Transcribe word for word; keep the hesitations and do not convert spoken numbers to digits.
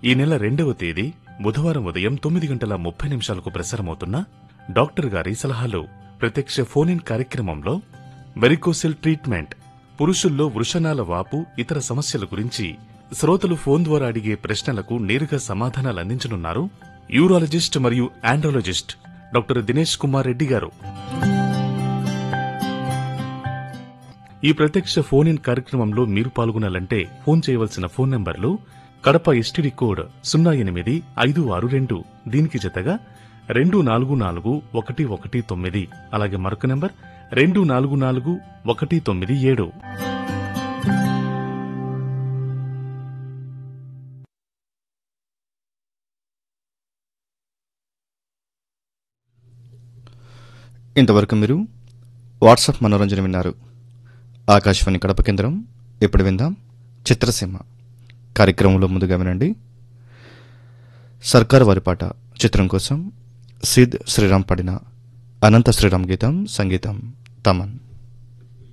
ఈ నెల రెండవ తేదీ బుధవారం ఉదయం తొమ్మిది గంటల ముప్పై నిమిషాలకు ప్రసారమవుతున్న డాక్టర్ గారి సలహాలు ప్రత్యక్ష ఫోన్ ఇన్ కార్యక్రమంలో వెరికోసిల్ ట్రీట్మెంట్, పురుషుల్లో వృషణాల వాపు, ఇతర సమస్యల గురించి శ్రోతలు ఫోన్ ద్వారా అడిగే ప్రశ్నలకు నేరుగా సమాధానాలు అందించనున్నారు యూరాలజిస్ట్ మరియు ఆండ్రాలజిస్ట్ డాక్టర్ దినేష్ కుమార్ రెడ్డి గారు. ఈ ప్రత్యక్ష ఫోన్ ఇన్ కార్యక్రమంలో మీరు పాల్గొనాలంటే ఫోన్ చేయవలసిన ఫోన్ నంబర్లు కడప ఎస్టీడీ కోడ్ సున్నా ఎనిమిది ఐదు ఆరు రెండు, దీనికి జతగా రెండు నాలుగు నాలుగు ఒకటి ఒకటి తొమ్మిది, అలాగే మరొక నంబర్ రెండు నాలుగు నాలుగు ఒకటి తొమ్మిది ఏడు. ఇంతవరకు మీరు వాట్సాప్ మనోరంజన విన్నారు. ఆకాశవాణి కడప కేంద్రం. ఇప్పుడు విందాం చిత్రసీమ కార్యక్రమంలో. ముందుగా వినండి సర్కారు వారి పాట చిత్రం కోసం సిద్ శ్రీరామ్ పాడిన అనంత శ్రీరామ్ గీతం, సంగీతం తమన్.